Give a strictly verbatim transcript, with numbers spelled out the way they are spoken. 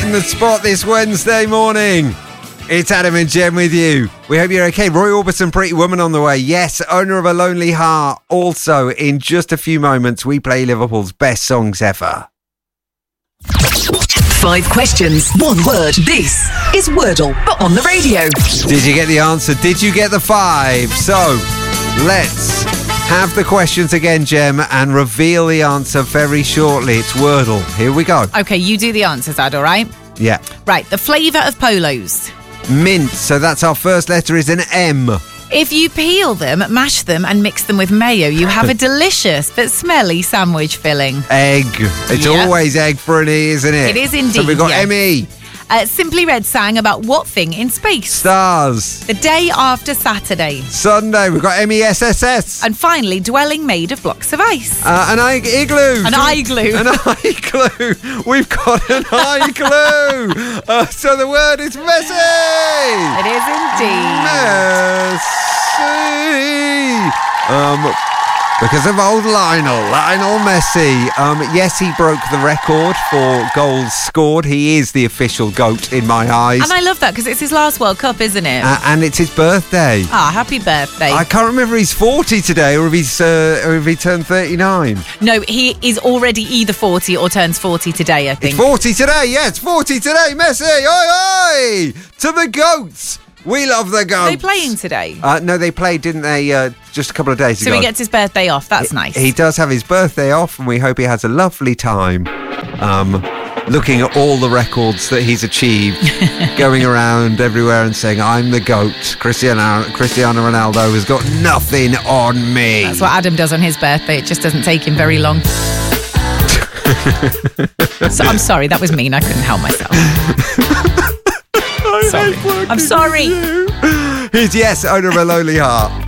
on the spot this Wednesday morning. It's Adam and Jem with you. We hope you're okay. Roy Orbison, Pretty Woman on the way. Yes, Owner of a Lonely Heart. Also, in just a few moments, we play Liverpool's best songs ever. Five questions, one word. This is Wordle, but on the radio. Did you get the answer? Did you get the five? So, let's have the questions again, Jem, and reveal the answer very shortly. It's Wordle. Here we go. Okay, you do the answers, Ad, all right? Yeah. Right, the flavour of polos. Mint. So that's our first letter is an M. If you peel them, mash them and mix them with mayo, you have a delicious but smelly sandwich filling. Egg. It's Yep. always egg for an E, isn't it? It is indeed, So we've got yes. M E. Uh, Simply Red sang about what thing in space? Stars. The day after Saturday. Sunday. We've got M E S S S. And finally, dwelling made of blocks of ice. Uh, an ig- igloo. An igloo. An igloo. We've got an igloo. Uh, so the word is messy. It is indeed. Messi. Um, because of old Lionel, Lionel Messi. Um, yes, he broke the record for goals scored. He is the official GOAT in my eyes. And I love that because it's his last World Cup, isn't it? Uh, and it's his birthday. Ah, happy birthday. I can't remember if he's forty today or if he's uh, or if he turned thirty-nine. No, he is already either forty or turns forty today, I think. It's forty today, yeah, it's forty today, Messi. Oi, oi! To the GOATs. We love the GOATs. Are they playing today? Uh, no, they played, didn't they, uh, just a couple of days So ago. he gets his birthday off. That's nice. He does have his birthday off, and we hope he has a lovely time um, looking at all the records that he's achieved, going around everywhere and saying, I'm the GOAT. Cristiano, Cristiano Ronaldo has got nothing on me. That's what Adam does on his birthday. It just doesn't take him very long. So I'm sorry, that was mean. I couldn't help myself. Sorry. I'm sorry. He's, yes, Owner of a Lonely Heart.